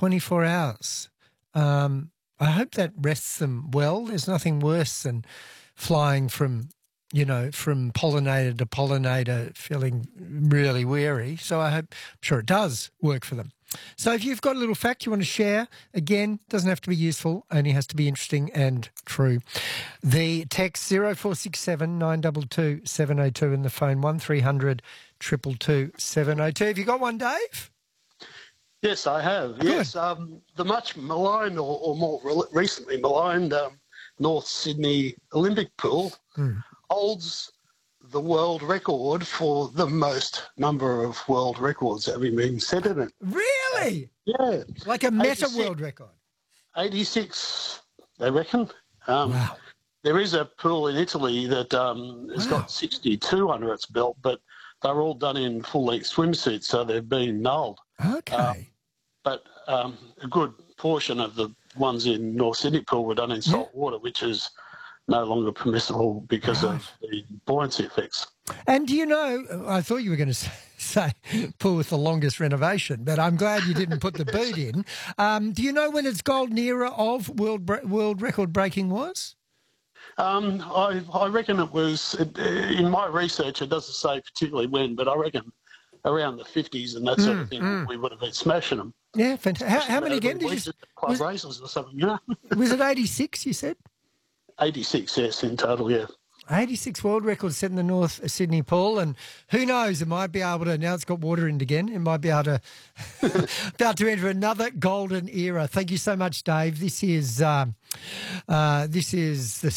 24 hours. I hope that rests them well. There's nothing worse than flying from pollinator to pollinator feeling really weary. So I'm sure it does work for them. So if you've got a little fact you want to share, again, doesn't have to be useful, only has to be interesting and true. The text 0467 922 702 and the phone 1300 222 702. Have you got one, Dave? Yes, I have. Good. Yes, the much maligned or more recently maligned North Sydney Olympic pool holds the world record for the most number of world records having been set in it. Really? Yeah. Like a meta world record? 86, they reckon. Wow. There is a pool in Italy that has got 62 under its belt, but they're all done in full-length swimsuits, so they've been nulled. Okay. But a good portion of the ones in North Sydney pool were done in salt water, which is no longer permissible because of the buoyancy effects. And do you know, I thought you were going to say pool with the longest renovation, but I'm glad you didn't put the boot in. Do you know when its golden era of world record breaking was? I reckon it was, in my research, it doesn't say particularly when, but I reckon around the 50s and that sort of thing, we would have been smashing them. Yeah, fantastic. How many again did you... Club races or something, you know? Was it 86, you said? 86, yes, in total, yeah. 86 world records set in the North Sydney pool, and who knows, it might be able to, now it's got water in it again, it might be able to about to enter another golden era. Thank you so much, Dave. This is the